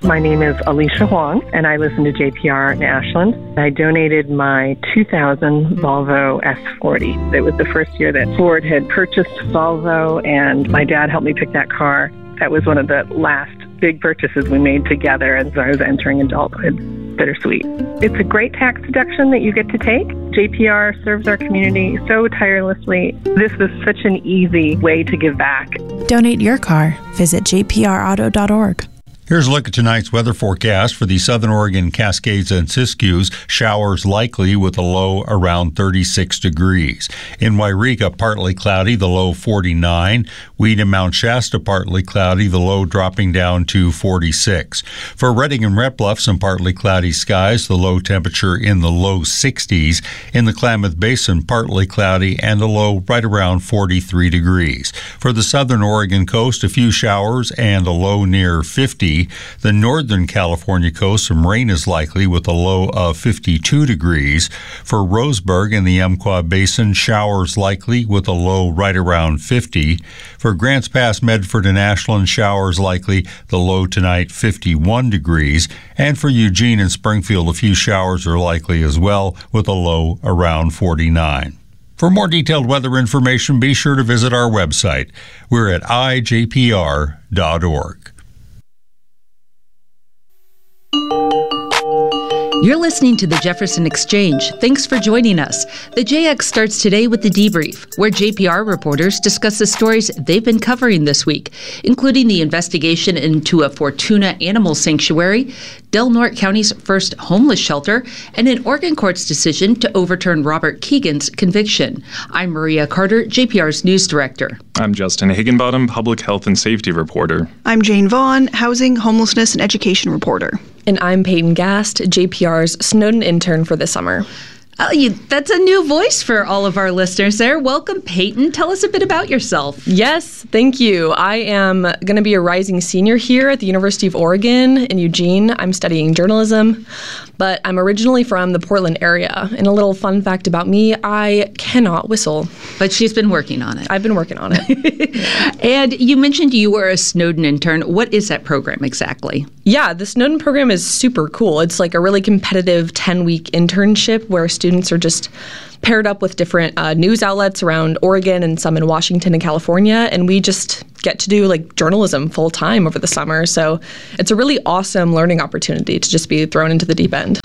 My name is Alicia Huang, and I listen to JPR in Ashland. I donated my 2000 Volvo S40. It was the first year that Ford had purchased Volvo, and my dad helped me pick that car. That was one of the last big purchases we made together as I was entering adulthood. Bittersweet. It's a great tax deduction that you get to take. JPR serves our community so tirelessly. This is such an easy way to give back. Donate your car. Visit jprauto.org. Here's a look at tonight's weather forecast for the Southern Oregon Cascades and Siskiyous. Showers likely with a low around 36 degrees. In Wairika, partly cloudy, the low 49. Weed and Mount Shasta, partly cloudy, the low dropping down to 46. For Redding and Red Bluff, some partly cloudy skies, the low temperature in the low 60s. In the Klamath Basin, partly cloudy and a low right around 43 degrees. For the Southern Oregon coast, a few showers and a low near 50. The Northern California coast, some rain is likely with a low of 52 degrees. For Roseburg and the Umpqua Basin, showers likely with a low right around 50. For Grants Pass, Medford, and Ashland, showers likely, the low tonight 51 degrees. And for Eugene and Springfield, a few showers are likely as well with a low around 49. For more detailed weather information, be sure to visit our website. We're at ijpr.org. You're listening to the Jefferson Exchange. Thanks for joining us. The JX starts today with the debrief, where JPR reporters discuss the stories they've been covering this week, including the investigation into a Fortuna animal sanctuary, Del Norte County's first homeless shelter, and an Oregon court's decision to overturn Robert Keegan's conviction. I'm Maria Carter, JPR's news director. I'm Justin Higginbottom, public health and safety reporter. I'm Jane Vaughn, housing, homelessness, and education reporter. And I'm Peyton Gast, JPR's Snowden intern for the summer. That's a new voice for all of our listeners there. Welcome, Peyton. Tell us a bit about yourself. Yes, thank you. I am going to be a rising senior here at the University of Oregon in Eugene. I'm studying journalism, but I'm originally from the Portland area. And a little fun fact about me, I cannot whistle. But she's been working on it. I've been working on it. And you mentioned you were a Snowden intern. What is that program exactly? Yeah, the Snowden program is super cool. It's like a really competitive 10-week internship where students are just paired up with different news outlets around Oregon and some in Washington and California, and we just get to do like journalism full time over the summer. So it's a really awesome learning opportunity to just be thrown into the deep end.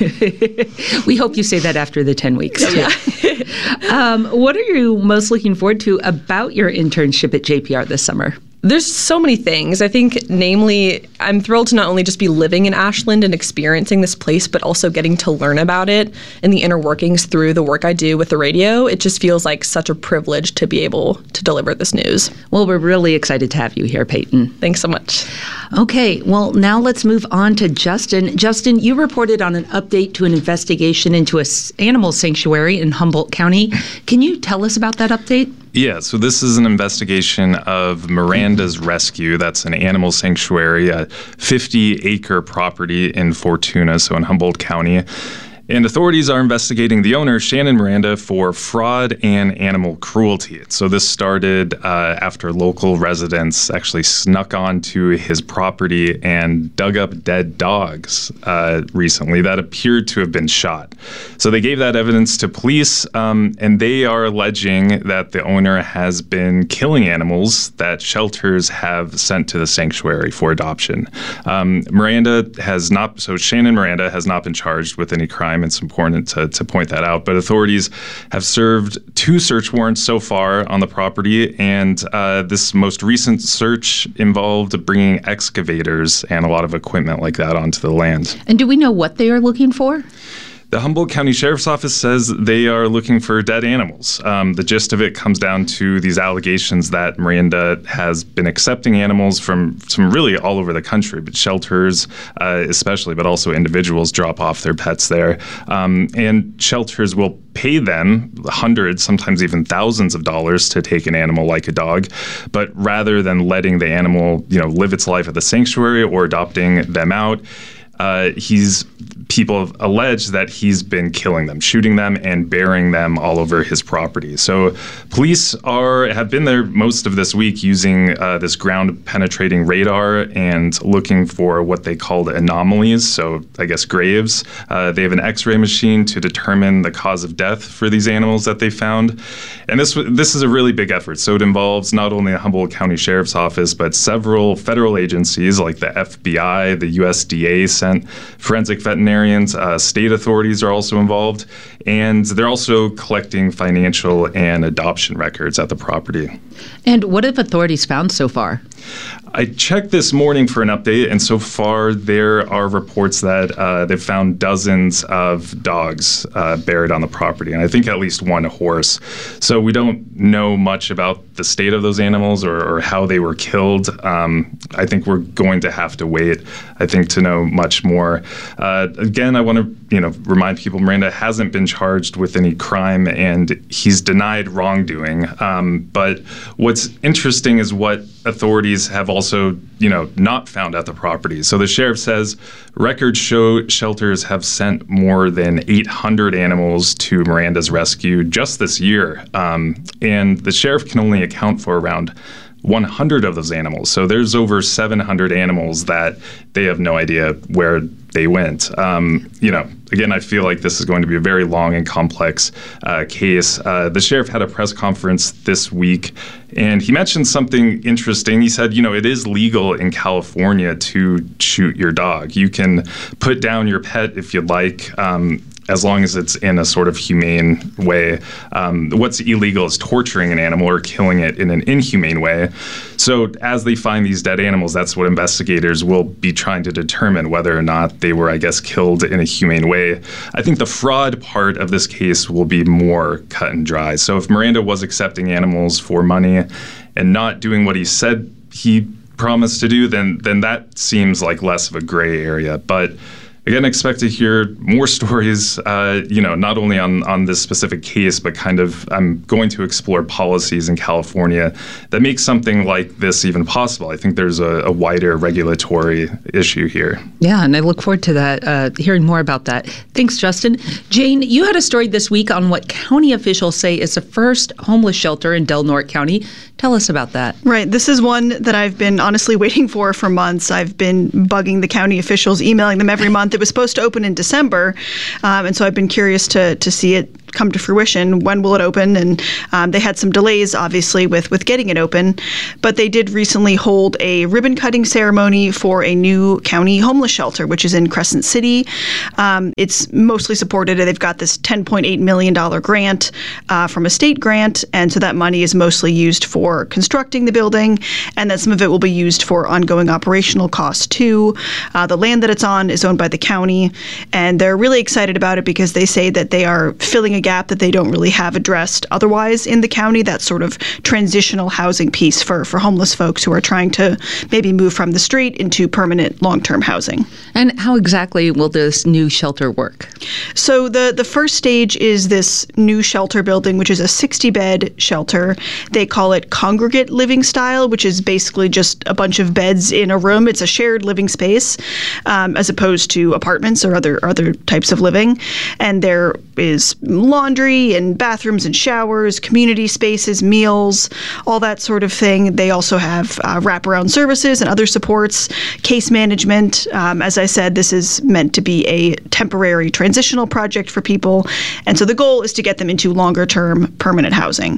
We hope you say that after the 10 weeks. Too. Yeah. What are you most looking forward to about your internship at JPR this summer? There's so many things. I think, namely, I'm thrilled to not only just be living in Ashland and experiencing this place, but also getting to learn about it and the inner workings through the work I do with the radio. It just feels like such a privilege to be able to deliver this news. Well, we're really excited to have you here, Peyton. Thanks so much. Okay, well, now let's move on to Justin. Justin, you reported on an update to an investigation into an animal sanctuary in Humboldt County. Can you tell us about that update? Yeah, so this is an investigation of Miranda's Rescue. That's an animal sanctuary, a 50-acre property in Fortuna, so in Humboldt County. And authorities are investigating the owner, Shannon Miranda, for fraud and animal cruelty. So this started after local residents actually snuck onto his property and dug up dead dogs recently that appeared to have been shot. So they gave that evidence to police, and they are alleging that the owner has been killing animals that shelters have sent to the sanctuary for adoption. Shannon Miranda has not been charged with any crime. It's important to point that out. But authorities have served 2 search warrants so far on the property, and this most recent search involved bringing excavators and a lot of equipment like that onto the land. And do we know what they are looking for? The Humboldt County Sheriff's Office says they are looking for dead animals. The gist of it comes down to these allegations that Miranda has been accepting animals from really all over the country, but shelters especially, but also individuals drop off their pets there. And shelters will pay them hundreds, sometimes even thousands of dollars to take an animal like a dog. But rather than letting the animal, live its life at the sanctuary or adopting them out, people have alleged that he's been killing them, shooting them, and burying them all over his property. So police have been there most of this week using this ground-penetrating radar and looking for what they called anomalies, so I guess graves. They have an X-ray machine to determine the cause of death for these animals that they found. And this is a really big effort. So it involves not only the Humboldt County Sheriff's Office, but several federal agencies like the FBI, the USDA sent forensic veterinarians. State authorities are also involved, and they're also collecting financial and adoption records at the property. And what have authorities found so far? I checked this morning for an update, and so far there are reports that they've found dozens of dogs buried on the property, and I think at least one horse. So we don't know much about the state of those animals or how they were killed. I think we're going to have to wait, to know much more. Again, I want to remind people Miranda hasn't been charged with any crime, and he's denied wrongdoing. But what's interesting is what authorities have also, not found at the property. So the sheriff says records show shelters have sent more than 800 animals to Miranda's rescue just this year. And the sheriff can only account for around 100 of those animals. So there's over 700 animals that they have no idea where they went. Again, I feel like this is going to be a very long and complex case. The sheriff had a press conference this week, and he mentioned something interesting. He said, it is legal in California to shoot your dog. You can put down your pet if you'd like, as long as it's in a sort of humane way. What's illegal is torturing an animal or killing it in an inhumane way. So as they find these dead animals, that's what investigators will be trying to determine, whether or not they were, killed in a humane way. I think the fraud part of this case will be more cut and dry. So if Miranda was accepting animals for money and not doing what he said he promised to do, then that seems like less of a gray area. But again, expect to hear more stories, not only on this specific case, but I'm going to explore policies in California that make something like this even possible. I think there's a wider regulatory issue here. Yeah, and I look forward to that, hearing more about that. Thanks, Justin. Jane, you had a story this week on what county officials say is the first homeless shelter in Del Norte County. Tell us about that. Right. This is one that I've been honestly waiting for months. I've been bugging the county officials, emailing them every month. It was supposed to open in December, and so I've been curious to see it come to fruition. When will it open? And they had some delays, obviously, with getting it open, but they did recently hold a ribbon cutting ceremony for a new county homeless shelter, which is in Crescent City. It's mostly supported. They've got this $10.8 million grant from a state grant, and so that money is mostly used for constructing the building, and then some of it will be used for ongoing operational costs too. The land that it's on is owned by the county, and they're really excited about it because they say that they are filling a gap that they don't really have addressed otherwise in the county, that sort of transitional housing piece for homeless folks who are trying to maybe move from the street into permanent long-term housing. And how exactly will this new shelter work? So the first stage is this new shelter building, which is a 60-bed shelter. They call it congregate living style, which is basically just a bunch of beds in a room. It's a shared living space, as opposed to apartments or other types of living. And there is laundry and bathrooms and showers, community spaces, meals, all that sort of thing. They also have wraparound services and other supports, case management. As I said, this is meant to be a temporary transitional project for people. And so the goal is to get them into longer-term permanent housing.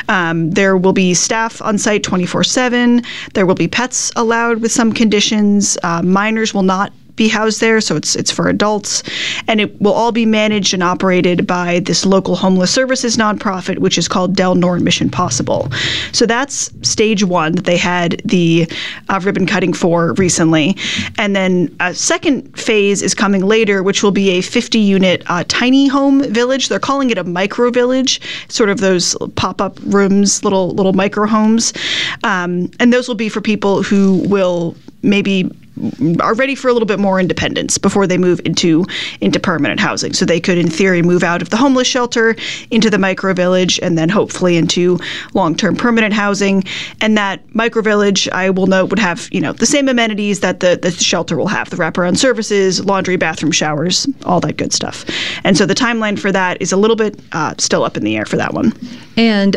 There will be staff on site 24/7. There will be pets allowed with some conditions. Minors will not be housed there, so it's for adults, and it will all be managed and operated by this local homeless services nonprofit, which is called Del Norte Mission Possible. So that's stage one that they had the ribbon cutting for recently, and then a second phase is coming later, which will be a 50-unit tiny home village. They're calling it a micro village, sort of those pop-up rooms, little micro homes, and those will be for people who will maybe are ready for a little bit more independence before they move into permanent housing. So they could, in theory, move out of the homeless shelter into the microvillage and then hopefully into long-term permanent housing. And that microvillage, I will note, would have, the same amenities that the shelter will have: the wraparound services, laundry, bathroom, showers, all that good stuff. And so the timeline for that is a little bit still up in the air for that one. And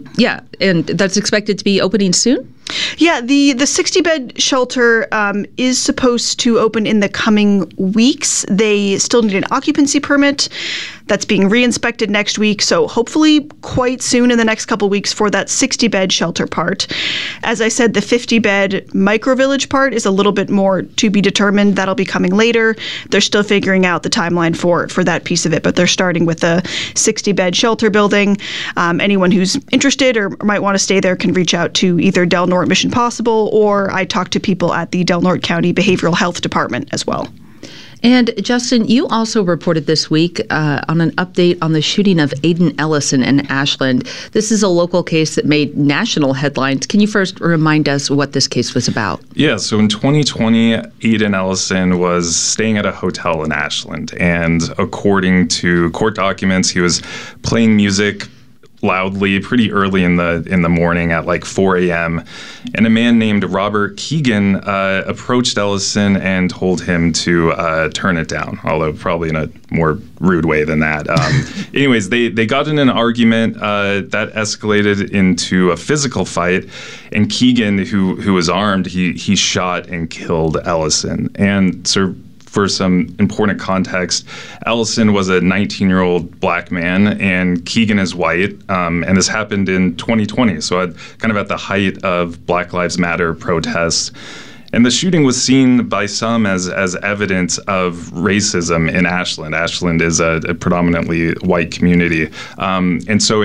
and that's expected to be opening soon? Yeah, the 60-bed shelter is supposed to open in the coming weeks. They still need an occupancy permit. That's being re-inspected next week, so hopefully quite soon in the next couple weeks for that 60-bed shelter part. As I said, the 50-bed microvillage part is a little bit more to be determined. That'll be coming later. They're still figuring out the timeline for that piece of it, but they're starting with the 60-bed shelter building. Anyone who's interested or might want to stay there can reach out to either Del Norte Mission Possible, or I talk to people at the Del Norte County Behavioral Health Department as well. And Justin, you also reported this week on an update on the shooting of Aiden Ellison in Ashland. This is a local case that made national headlines. Can you first remind us what this case was about? Yeah, so in 2020, Aiden Ellison was staying at a hotel in Ashland, and according to court documents, he was playing music loudly pretty early in the morning at like 4 a.m. And a man named Robert Keegan approached Ellison and told him to turn it down, although probably in a more rude way than that. Anyways, they got in an argument that escalated into a physical fight, and Keegan, who was armed, he shot and killed Ellison. And so for some important context, Ellison was a 19-year-old black man, and Keegan is white, and this happened in 2020, so kind of at the height of Black Lives Matter protests. And the shooting was seen by some as evidence of racism in Ashland. Ashland is a predominantly white community. And so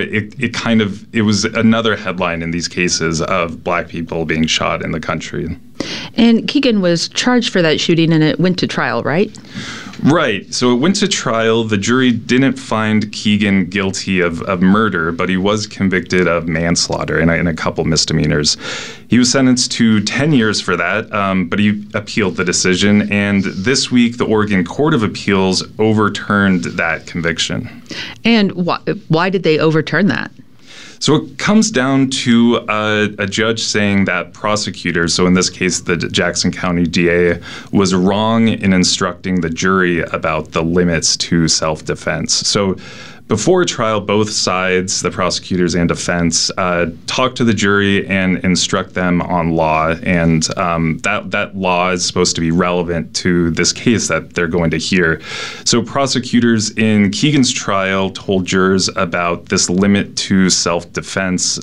it was another headline in these cases of black people being shot in the country. And Keegan was charged for that shooting, and it went to trial, right? Right. So it went to trial. The jury didn't find Keegan guilty of murder, but he was convicted of manslaughter and a couple misdemeanors. He was sentenced to 10 years for that, but he appealed the decision. And this week, the Oregon Court of Appeals overturned that conviction. And why did they overturn that? So it comes down to a judge saying that prosecutors, so in this case the Jackson County DA, was wrong in instructing the jury about the limits to self-defense. So before trial, both sides, the prosecutors and defense, talk to the jury and instruct them on law, and that law is supposed to be relevant to this case that they're going to hear. So prosecutors in Keegan's trial told jurors about this limit to self-defense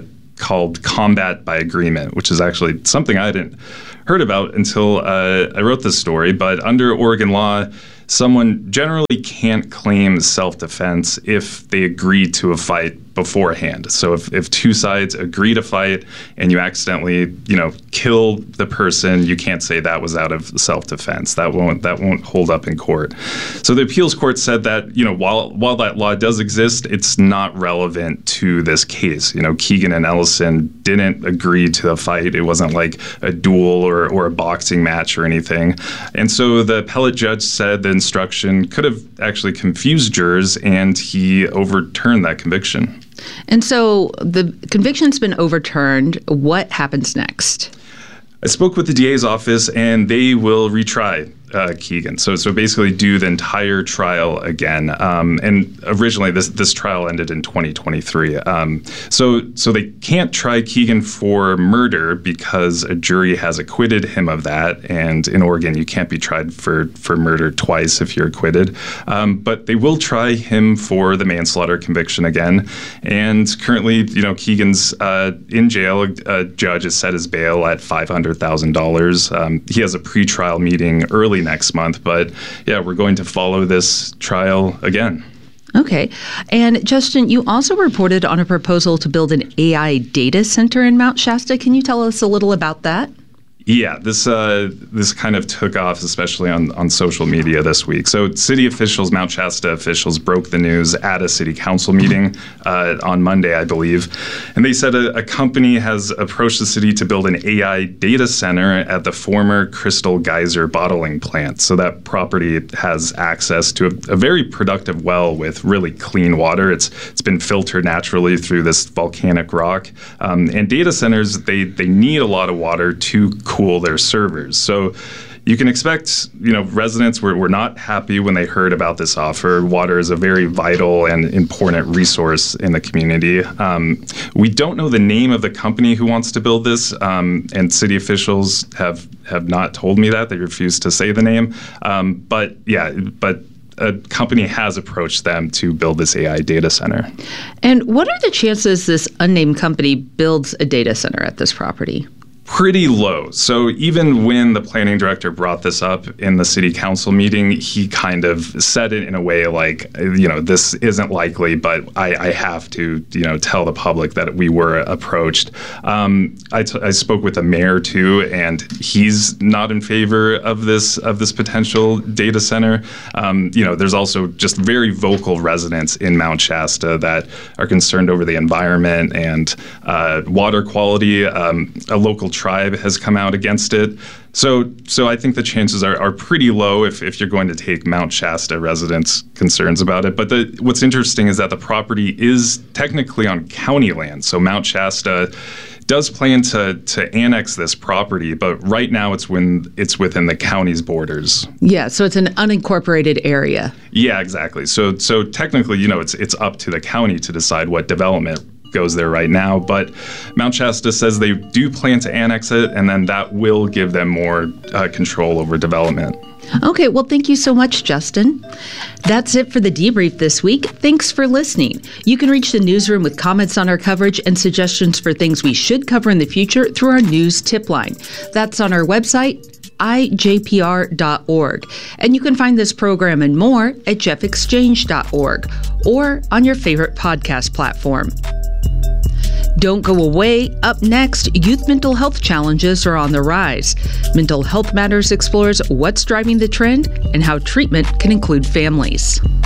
called combat by agreement, which is actually something I hadn't heard about until I wrote this story. But under Oregon law, someone generally can't claim self-defense if they agree to a fight beforehand. So if two sides agree to fight and you accidentally, kill the person, you can't say that was out of self-defense. That won't hold up in court. So the appeals court said that, while that law does exist, it's not relevant to this case. Keegan and Ellison didn't agree to the fight. It wasn't like a duel or a boxing match or anything. And so the appellate judge said the instruction could have actually confused jurors, and he overturned that conviction. And so the conviction's been overturned. What happens next? I spoke with the DA's office, and they will retry Keegan. So basically do the entire trial again. And originally this trial ended in 2023. So they can't try Keegan for murder because a jury has acquitted him of that. And in Oregon, you can't be tried for murder twice if you're acquitted. But they will try him for the manslaughter conviction again. And currently, Keegan's in jail. A judge has set his bail at $500,000. He has a pretrial meeting early next month, but yeah, we're going to follow this trial again. Okay. And Justin, you also reported on a proposal to build an AI data center in Mount Shasta. Can you tell us a little about that? Yeah, this kind of took off, especially on social media this week. So city officials, Mount Shasta officials, broke the news at a city council meeting on Monday, I believe. And they said a company has approached the city to build an AI data center at the former Crystal Geyser bottling plant. So that property has access to a very productive well with really clean water. It's been filtered naturally through this volcanic rock. And data centers, they need a lot of water to cool their servers. So you can expect, residents were not happy when they heard about this offer. Water is a very vital and important resource in the community. We don't know the name of the company who wants to build this, and city officials have not told me that. They refuse to say the name. But a company has approached them to build this AI data center. And what are the chances this unnamed company builds a data center at this property? Pretty low. So even when the planning director brought this up in the city council meeting, he kind of said it in a way like, this isn't likely, but I have to, tell the public that we were approached. I spoke with the mayor too, and he's not in favor of this potential data center. There's also just very vocal residents in Mount Shasta that are concerned over the environment and water quality. A local tribe has come out against it. So I think the chances are pretty low if you're going to take Mount Shasta residents' concerns about it. But what's interesting is that the property is technically on county land. So Mount Shasta does plan to annex this property, but right now it's within the county's borders. Yeah, so it's an unincorporated area. Yeah, exactly. So technically, it's up to the county to decide what development goes there right now, but Mount Shasta says they do plan to annex it, and then that will give them more control over development. Okay, well, thank you so much, Justin. That's it for the debrief this week. Thanks for listening. You can reach the newsroom with comments on our coverage and suggestions for things we should cover in the future through our news tip line. That's on our website, ijpr.org. And you can find this program and more at jeffexchange.org or on your favorite podcast platform. Don't go away. Up next, youth mental health challenges are on the rise. Mental Health Matters explores what's driving the trend and how treatment can include families.